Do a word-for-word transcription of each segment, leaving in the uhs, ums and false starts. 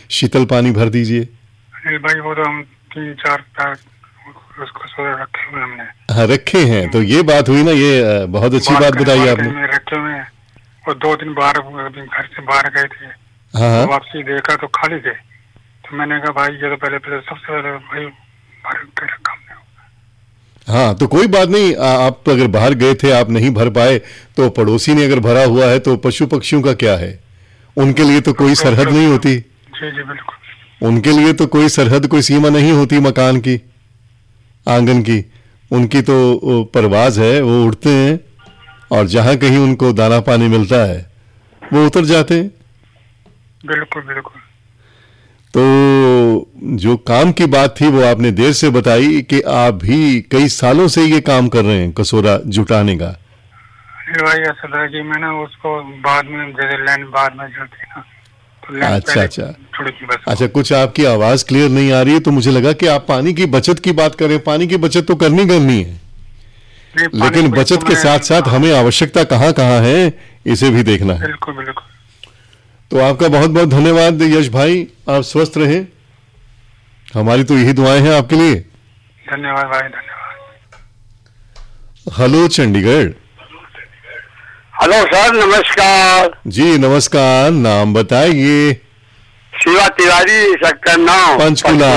शीतल पानी भर दीजिए। अनिल भाई वो तो हम तीन चार पैर उसको सोलर रखे हुए हमने। हाँ रखे हैं, तो ये बात हुई ना, ये बहुत अच्छी बात बताई आपने। रखे हुए हैं और दो दिन बाहर घर से बाहर गए थे। हाँ तो वापसी देखा तो खाली थे, तो मैंने कहा भाई ये तो पहले पहले सबसे पहले भाई भर के रखा हमने। हाँ तो कोई बात नहीं, आ, आप अगर बाहर गए थे, आप नहीं भर पाए, तो पड़ोसी ने अगर भरा हुआ है तो पशु पक्षियों का क्या है, उनके लिए तो कोई सरहद नहीं होती। जी जी बिल्कुल। उनके लिए तो कोई सरहद, कोई सीमा नहीं होती मकान की, आंगन की। उनकी तो परवाज है, वो उड़ते हैं और जहां कहीं उनको दाना पानी मिलता है वो उतर जाते हैं। बिल्कुल बिल्कुल। तो जो काम की बात थी वो आपने देर से बताई कि आप भी कई सालों से ये काम कर रहे हैं कसोरा जुटाने का। भाई असल है कि मैं ना उसको बाद में जैसे लैंड बाद में चलती ना, तो अच्छा अच्छा बस। अच्छा, कुछ आपकी आवाज क्लियर नहीं आ रही है, तो मुझे लगा कि आप पानी की बचत की बात करें। पानी की बचत तो करनी करनी है, लेकिन बचत के साथ साथ हमें आवश्यकता कहाँ कहाँ है इसे भी देखना है। बिल्कुल बिल्कुल। तो आपका बहुत बहुत धन्यवाद यश भाई, आप स्वस्थ रहें, हमारी तो यही दुआएं हैं आपके लिए। धन्यवाद भाई, धन्यवाद। हेलो चंडीगढ़। हेलो सर, नमस्कार जी नमस्कार, नाम बताइए। शिवा तिवारी, सेक्टर नौ, पंचकुला।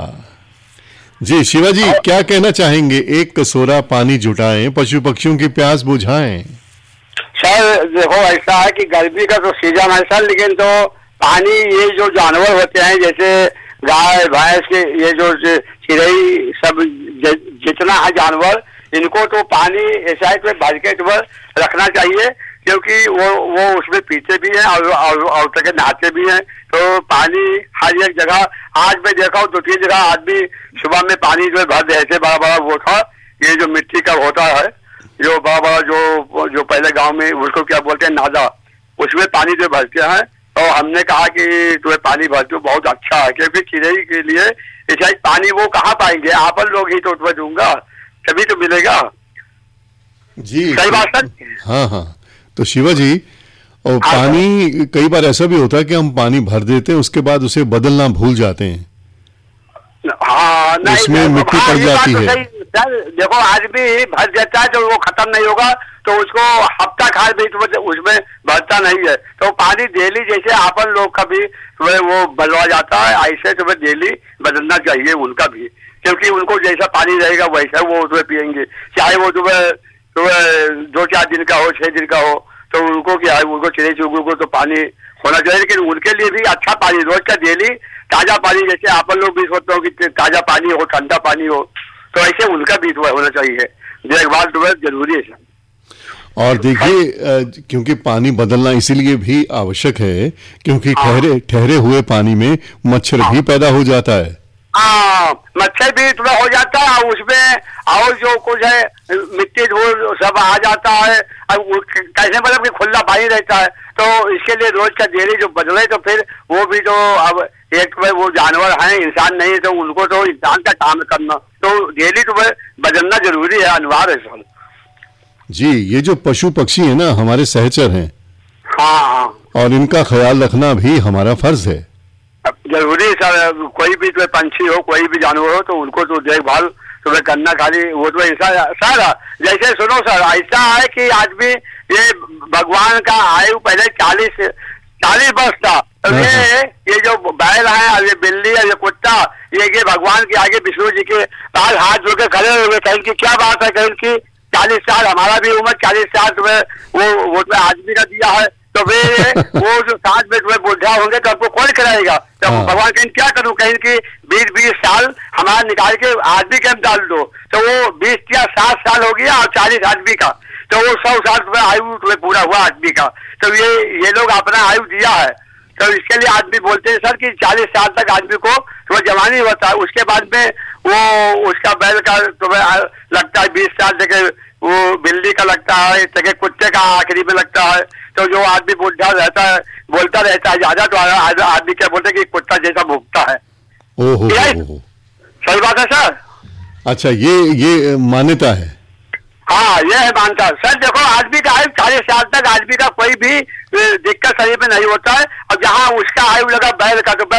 जी शिवा जी, क्या कहना चाहेंगे? एक कसोरा पानी जुटाएं, पशु पक्षियों की प्यास बुझाएं। सर देखो ऐसा है कि गर्मी का तो सीजन है सर, लेकिन तो पानी, ये जो जानवर होते हैं जैसे गाय भैंस के, ये जो चिड़ई सब जितना है जानवर, इनको तो पानी ऐसा में भर के रखना चाहिए, क्योंकि वो वो उसमें पीते भी हैं और और, और तक नहाते भी हैं। तो पानी हर एक जगह, आज मैं देखा हूँ दो तीन जगह आदमी सुबह में पानी जो भर दे, ऐसे बड़ा बड़ा वो था, ये जो मिट्टी का होता है, जो बड़ा बड़ा जो जो पहले गांव में उसको क्या बोलते हैं, नादा, उसमें पानी जो भरते हैं। तो हमने कहा कि तुम्हें पानी भरते हो बहुत अच्छा है, क्योंकि चिड़ई के लिए ऐसा पानी वो कहाँ पाएंगे, आप लोग ही तो तुम्हें दूंगा तभी तो मिलेगा। जी सही बात सर। हाँ हाँ, तो शिवा जी, और हाँ, पानी कई बार ऐसा भी होता है कि हम पानी भर देते हैं, उसके बाद उसे बदलना भूल जाते हैं। हाँ नहीं, उसमें मिट्टी हाँ, पड़ जाती तो है। सर देखो आदमी भर देता है तो वो खत्म नहीं होगा, तो उसको हफ्ता खार भी तो उसमें भरता नहीं है। तो पानी डेली जैसे आपन लोग का भी तुम्हें वो बदलवा जाता है, ऐसे तुम्हें डेली बदलना चाहिए उनका भी, क्योंकि उनको जैसा पानी रहेगा वैसा वो तुम्हें पियेंगे, चाहे वो तुम्हें तुम्हें दो चार दिन का हो, छह दिन का हो, तो उनको क्या है, उनको चिड़ै चुगू को तो पानी होना चाहिए, लेकिन उनके लिए भी अच्छा पानी रोज का डेली ताजा पानी, जैसे आप लोग भी सोचते हो कि ताजा पानी हो, ठंडा पानी हो, तो ऐसे उनका भी होना चाहिए, देखभाल तुम्हें जरूरी है सर। और देखिए, क्योंकि पानी बदलना इसीलिए भी आवश्यक है क्योंकि ठहरे ठहरे हुए पानी में मच्छर भी पैदा हो जाता है। हाँ, मच्छर भी तुम्हें हो जाता है, और उसमें और जो कुछ है मिट्टी धूल सब आ जाता है, और कैसे मतलब कि खुला पानी रहता है, तो इसके लिए रोज का डेली जो बदले, तो फिर वो भी तो अब एक में वो जानवर हैं, इंसान नहीं है, तो उनको तो इंसान का काम करना, तो डेली तुम्हें बदलना जरूरी है, अनिवार्य है सर। जी, ये जो पशु पक्षी है ना, हमारे सहचर हैं। हाँ, और इनका ख्याल रखना भी हमारा फर्ज है, जरूरी सर। कोई भी तुम्हें पंछी हो, कोई भी जानवर हो, तो उनको तो देखभाल तुम्हें करना, खाली वो तो इंसान सर। जैसे सुनो सर, ऐसा है कि आदमी ये भगवान का आयु पहले चालीस चालीस वर्ष था, तो ये ये जो बैल है, ये बिल्ली है, ये कुत्ता, ये ये भगवान के आगे विष्णु जी के पास हाथ जोड़ के खड़े हुए, कहीं की क्या बात है, कहीं की चालीस साल, हमारा भी उम्र चालीस साल तुम्हें वो वो तुम्हें आदमी का दिया है, तो वे वो जो साथ में तुम्हें बुढ़ा होंगे तो आपको कौन कराएगा, तो हाँ। भगवान कहीं क्या करूं, कहीं की बीस बीस साल हमारा निकाल के आदमी के डाल दो, तो वो बीस या सात साल हो गया, और चालीस आदमी का, तो वो सौ साल तुम्हें आयु तुम्हें पूरा हुआ आदमी का, तो ये ये लोग अपना आयु दिया है, तो इसके लिए आदमी बोलते हैं सर कि चालीस साल तक आदमी को तुम्हें जवानी होता है, उसके बाद में वो उसका बैल का तुम्हें लगता है बीस साल जगह, वो बिल्ली का लगता है, जगह कुत्ते का आखिरी में लगता है, तो जो आदमी बुढ़ा रहता है, बोलता रहता है ज्यादा, तो आदमी क्या बोलते हैं कि कुत्ता जैसा भूखता है। ओहो, सही बात है सर। अच्छा, ये ये मान्यता है। हाँ, ये है मानता है सर। देखो आदमी का आयु चालीस साल तक आदमी का कोई भी दिक्कत शरीर में नहीं होता है, और जहाँ उसका आयु लगा बैल का, तो